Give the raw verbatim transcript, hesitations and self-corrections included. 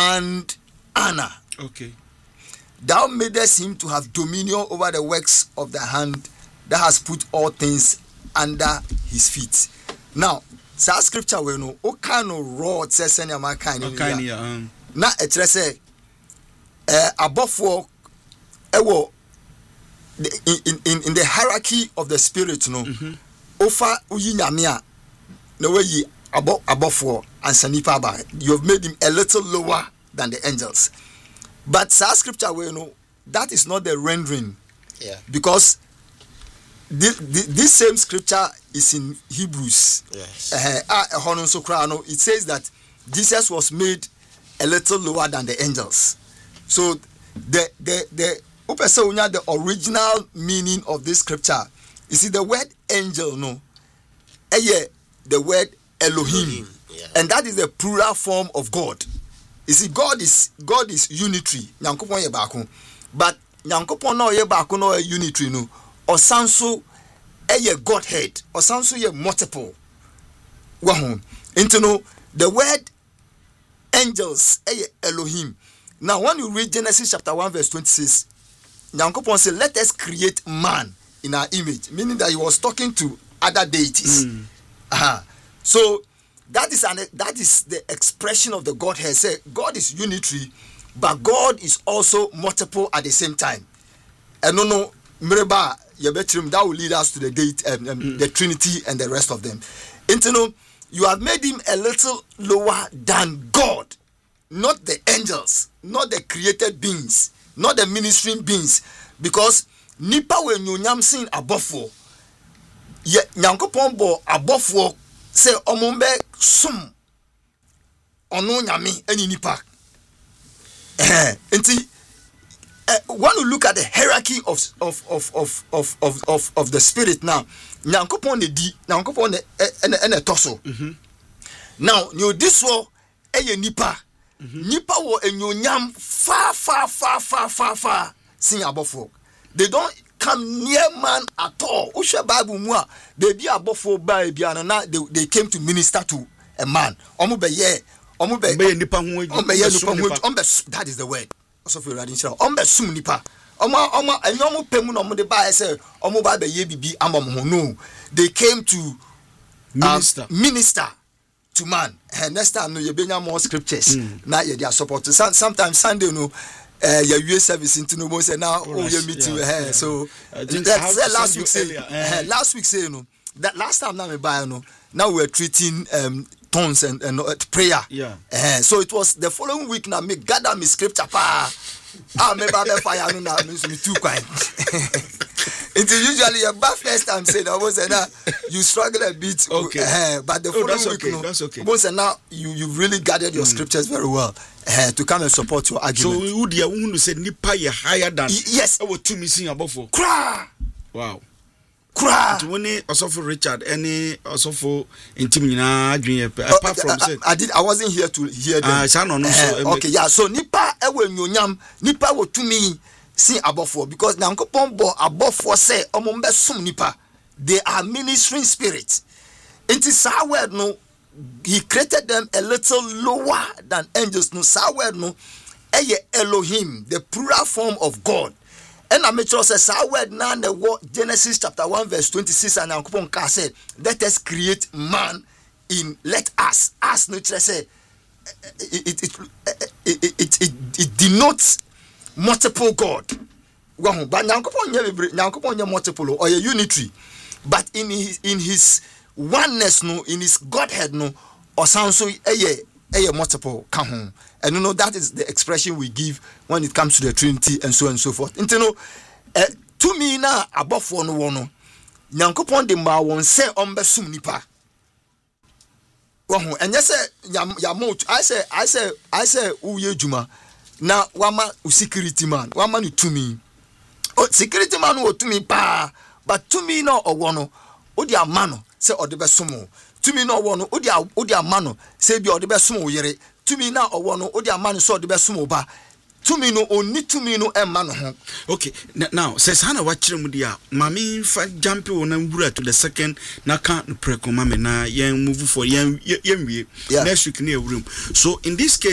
and honor. Okay. Thou madest him to have dominion over the works of thy hand, that has put all things under his feet. Now, sa scripture we know, o kind of raw says any man kind of na etre say eh abofo ewo in in in the hierarchy of the spirit no ofa uyi nyame a na we abo abofo and sanipa ba, you have made him a little lower than the angels. But sa scripture we know that is not the rendering. Yeah. Because this, this same scripture is in Hebrews. Yes. Uh, it says that Jesus was made a little lower than the angels. So the the the the original meaning of this scripture, you see the word angel no, eh, the word Elohim, Elohim yeah. And that is the plural form of God. You see, God is God is unitary. But Nyankopon no ye baako no unitary no. Osanso eye Godhead. Osanso ye multiple. Wahon. Into no the word angels eye Elohim. Now when you read Genesis chapter one verse twenty-six, Nyankopon say, let us create man in our image, meaning that he was talking to other deities. Mm. Uh-huh. So that is an that is the expression of the Godhead. Say God is unitary, but God is also multiple at the same time. And no no Mireba Yebetrim, that will lead us to the date um, um, mm. the Trinity and the rest of them. Into no, you have made him a little lower than God, not the angels, not the created beings, not the ministering beings, because nipa when you nyam sin abofo ye nyankopon bo abofo say omombe sum ono nyame ani nipa eh enti uh, when you look at the hierarchy of of of of of of of, of the spirit now, nyankopon ne di nyankopon ne ene ene toso. Mhm. Now you this wo eye nipa. Mm-hmm. Nipa wo enyonyam far far far far far far sin abofo. They don't come near man at all. Usha Bible mu a they be abofo ba bia na they, they came to minister to a man. Omo be ye omo be nipa ho omo be nipa ho omo be that is the word. Also for radin shira omo be sum nipa. Omo omo enyomo pemu no omo de ba say omo ba be ye bibi amam ho no. They came to minister um, minister to man. And next time no you bring more scriptures. Mm. Now you are support. Sometimes Sunday no uh your U S service into no say now oh you meet you yeah, yeah. So uh, that's last week say uh, last week say you know that last time now me buy no now we're treating um tongues and, and uh, prayer. Yeah. Uh, so it was the following week now me gather me scripture pa ah me ba fire no now me too quiet. It is usually a bad first time saying I was now you struggle a bit. Okay. Uh, but the oh, following that's week okay. no, that's okay. Once and now you you really gathered your mm. scriptures very well uh, to come and support your argument. So who dia who say nipa ye higher than y- yes. I would two missing above. Cry. Wow. Cry. To when also for Richard any also for intimina adwin apart from say I, I did I wasn't here to hear them. Ah, uh, no, no, so, uh, okay, yeah. So nipa ewe nyonyam nipa wo tumi sin abofo because nankopon bo abofo say omombe sum nipa. They are ministering spirits. It is our word no he created them a little lower than angels no sa word no eye Elohim, the plural form of God. And I make sure says our word now the word Genesis chapter one verse twenty-six and nankopon ka said let us create man in let us us no say it it it it, it, it, it denotes multiple God. But Nyankopon nye multiple or a unitary. But in his in his oneness no, in his Godhead no, or sound so a a multiple come. And you know that is the expression we give when it comes to the Trinity and so on and so forth. And you know, uh, to me now above one one, Nyankopon de ma won say ombe sum nipa. Wahu and yes yamot I say I say I say uye juma na wama security man wama ni to me. Oh security man wo to me pa but to me no owono odi amano say odebe sumo to me no owono odi odi amano say bi odebe sumo yere to me na owono odi amano so odebe sumo ba to me no oni to me no emma no ho. Okay, now says hana wachire mu dia mami fa jump on and wura to the second na kan preko mama na yen move for yen yen wie next week near room. So in this case